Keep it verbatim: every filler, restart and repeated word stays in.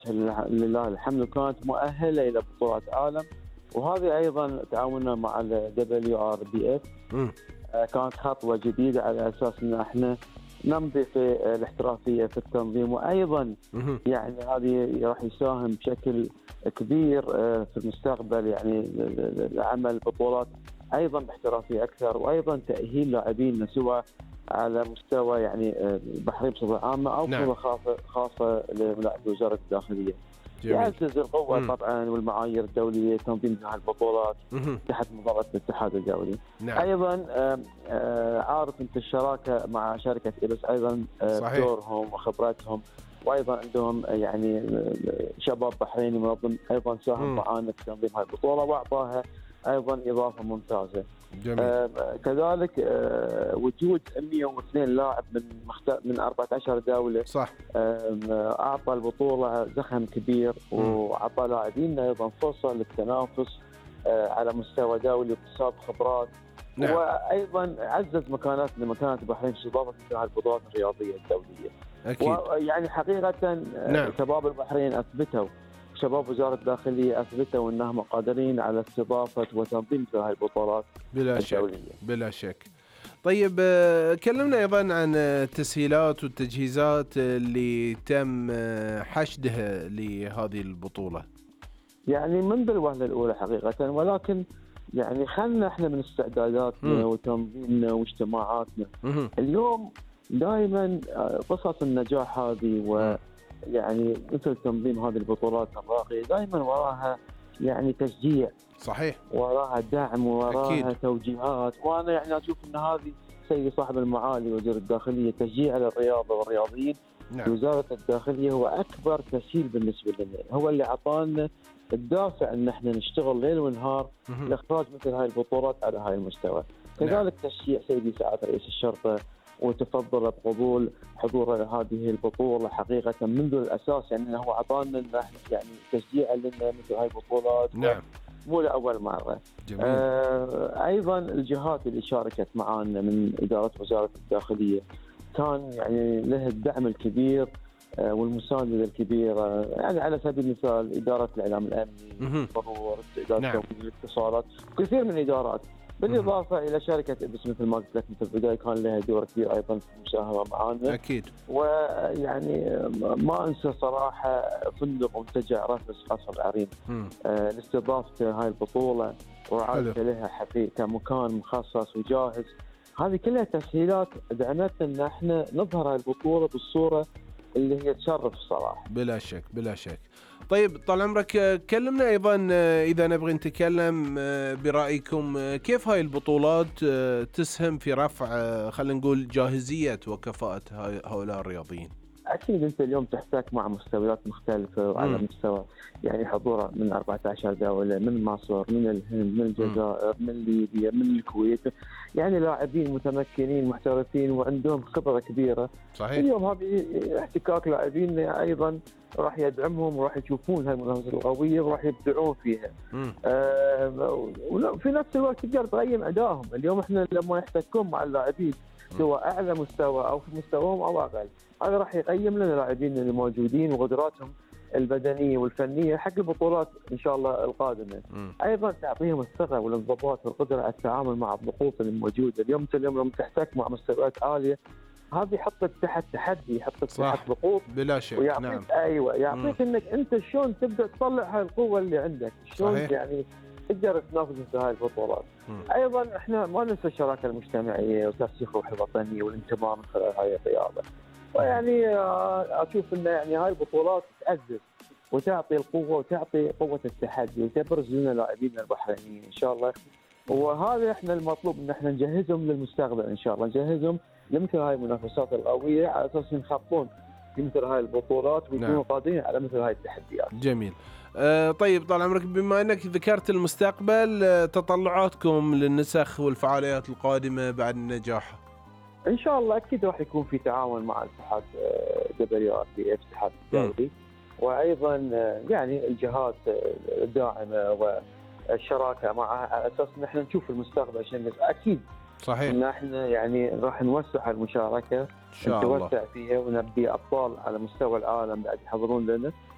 لله الحمد، وكانت مؤهلة إلى بطولات عالم. وهذه أيضا تعاوننا مع ال دبليو آر بي إف، كانت خطوة جديدة على أساس أن احنا نمضي في الاحترافية في التنظيم، وأيضا يعني هذه راح يساهم بشكل كبير في المستقبل يعني لعمل بطولات أيضا باحترافية أكثر، وأيضا تأهيل لاعبين سواء على مستوى يعني البحرين بصفة عامة أو نعم. بصفة خاصة للاعبي وزارة الداخلية. يعزز القوة طبعا والمعايير الدولية تنظيم هذه البطولات تحت مظلة الاتحاد الدولي. نعم. أيضا عارف أنت الشراكة مع شركة إيبس أيضا دورهم وخبرتهم، وأيضا عندهم يعني شباب بحريني منظم أيضا ساهم معانا في تنظيم هذه البطولة وأعطاها أيضا إضافة ممتازة. آه كذلك آه وجود مئة واثنين لاعب من مخت... من أربعة عشر دولة صح. آه أعطى البطولة زخم كبير، وأعطى لاعبين أيضا فرصة للتنافس آه على مستوى دولي واكتساب خبرات. نعم. وأيضا عزز مكانتنا مكانة البحرين في استضافة مثل هذه البطولات الرياضية الدولية. أكيد. ويعني حقيقة نعم. شباب البحرين أثبتوا، شباب وزارة الداخلية أثبتوا أنهم قادرين على استضافة وتنظيم هذه البطولات بلا الدولية. شك بلا شك. طيب كلمنا أيضا عن التسهيلات والتجهيزات اللي تم حشدها لهذه البطولة. يعني منذ الوهلة الأولى حقيقة، ولكن يعني خلنا احنا من استعداداتنا وتنظيمنا واجتماعاتنا. م. اليوم دائما قصص النجاح هذه و يعني مثل تنظيم هذه البطولات الراقية دائما وراها يعني تشجيع، صحيح، وراها دعم، وراها أكيد. توجيهات. وانا يعني اشوف ان هذه سيد صاحب المعالي وزير الداخلية تشجيع للرياضة والرياضيين. نعم. وزارة الداخلية هو اكبر تسهيل بالنسبة لنا، هو اللي اعطانا الدافع ان احنا نشتغل ليل ونهار لاخراج مثل هاي البطولات على هاي المستوى. كذلك نعم. تشجيع سيدي سعادة رئيس الشرطة وتفضل بقبول حضور هذه البطولة حقيقة منذ الأساس، يعني هو أعطانا يعني تشجيع لنا مثل هاي البطولات. نعم. مو لأول مرة. جميل. آه أيضا الجهات اللي شاركت معنا من إدارة وزارة الداخلية كان يعني له الدعم الكبير آه والمساندة الكبيرة. يعني على سبيل المثال إدارة الإعلام الأمني، مرور، إدارة نعم. الاتصالات، كثير من الإدارات، بالإضافة إلى شركة إبس مثل ما قلت لك في البداية كان لها دور كبير أيضا في المساهمة معنا. أكيد. ويعني ما أنسى صراحة فندق منتجع رفس قصر العرين آه لاستضافة هاي البطولة وعادة لها حقيقة كمكان مخصص وجاهز. هذه كلها تسهيلات دعمتنا أن احنا نظهر هاي البطولة بالصورة اللي هي تشرف الصراحة. بلا شك بلا شك. طيب طال عمرك كلمنا أيضا إذا نبغي نتكلم برأيكم كيف هاي البطولات تسهم في رفع خلينا نقول جاهزية وكفاءة هؤلاء الرياضيين. أكيد أنت اليوم تحتك مع مستويات مختلفة وعلى مستوى يعني حضور من أربعة عشر دولة، من مصر، من الهند، من الجزائر، من ليبيا، من الكويت، يعني لاعبين متمكنين محترفين وعندهم خبرة كبيرة. صحيح. اليوم هذه احتكاك لاعبين أيضا راح يدعمهم وراح يشوفون هاي المنافسة القوية وراح يبدعون فيها. آه وفي نفس الوقت تقدر تقيم أدائهم. اليوم احنا لما يحتكون مع اللاعبين سواء أعلى مستوى أو في مستواهم أو أقل، هذا راح يقيم لنا اللاعبين اللي موجودين وقدراتهم البدنية والفنية حق البطولات إن شاء الله القادمة. م. أيضا تعطيهم الثقة والانضباط والقدرة على التعامل مع الضغوط الموجودة. اليوم اليوم لما تحتك مع مستويات عالية هذا يحطك تحت تحدي، يحطك تحت ضغوط بلا شك. ويعطيك نعم. أيوة يعطيك م. إنك أنت شلون تبدأ تطلع هاي القوة اللي عندك، شلون يعني تقدر تنافس في هاي البطولات. م. أيضا إحنا ما ننسى الشراكة المجتمعية وترسيخ روح الوطنية والانتماء من خلال هاي الرياضة. ويعني أشوف إن يعني هاي البطولات تعزز وتعطي القوة وتعطي قوة التحدي وتبرز لنا لاعبين البحرينيين إن شاء الله. وهذا إحنا المطلوب إن إحنا نجهزهم للمستقبل إن شاء الله، نجهزهم لمثل هاي المنافسات القوية على أساس ينخرطون في مثل هاي البطولات ويكونوا نعم. قادرين على مثل هاي التحديات. جميل. أه طيب طال عمرك بما أنك ذكرت المستقبل، أه تطلعاتكم للنسخ والفعاليات القادمة بعد النجاح؟ إن شاء الله أكيد راح يكون في تعاون مع الاتحاد دبليو آر بي إف الاتحاد الدولي، وأيضا يعني الجهات الداعمة والشراكة معها على أساس إن إحنا نشوف المستقبل عشان أكيد صحيح إن إحنا يعني راح نوسع المشاركة إن شاء الله نتوسع فيها ونبدي أبطال على مستوى العالم بعد يحضرون لنا.